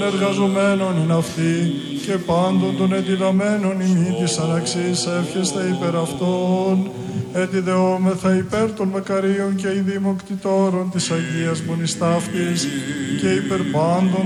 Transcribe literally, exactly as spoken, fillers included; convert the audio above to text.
εργαζομένων είναι αυτοί και πάντων των εντιδαμένων ημί της αναξής εύχεστε υπέρ αυτών, ετιδεόμεθα υπέρ των μακαρίων και ειδήμων κτητόρων της Αγίας Μονής Ταύτης και υπέρ πάντων